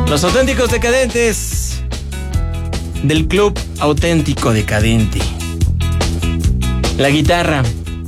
Los auténticos decadentes del Club Auténtico Decadente. La guitarra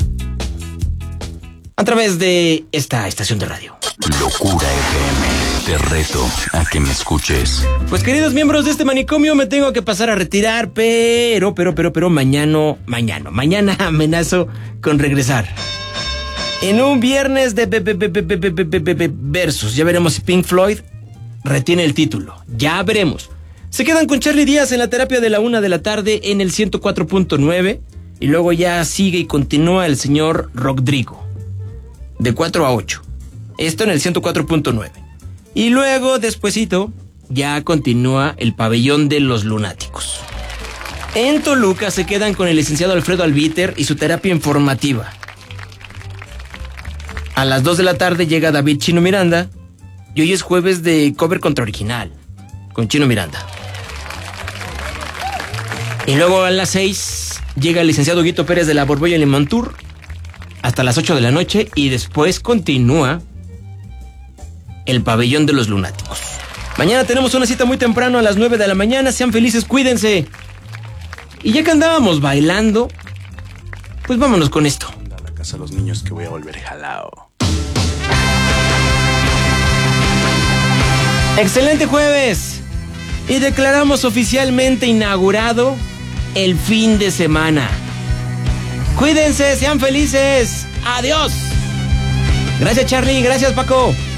a través de esta estación de radio. Locura FM, te reto a que me escuches. Pues queridos miembros de este manicomio, me tengo que pasar a retirar, pero mañana amenazo con regresar. En un viernes de versus, ya veremos si Pink Floyd retiene el título, ya veremos. Se quedan con Charly Díaz en la terapia de la 1 de la tarde en el 104.9 y luego ya sigue y continúa el señor Rodrigo de 4 a 8. Esto en el 104.9. Y luego, despuesito, ya continúa el pabellón de los lunáticos. En Toluca se quedan con el licenciado Alfredo Albiter y su terapia informativa. A las 2 de la tarde llega David Chino Miranda y hoy es jueves de cover contra original con Chino Miranda. Y luego a las 6 llega el licenciado Guito Pérez de la Borbolla Limón Tour hasta las 8 de la noche y después continúa el pabellón de los lunáticos. Mañana tenemos una cita muy temprano a las 9 de la mañana. Sean felices, cuídense. Y ya que andábamos bailando, pues vámonos con esto. A la casa de los niños que voy a volver jalao. Excelente jueves. Y declaramos oficialmente inaugurado el fin de semana. Cuídense, sean felices. Adiós. Gracias, Charly. Gracias, Paco.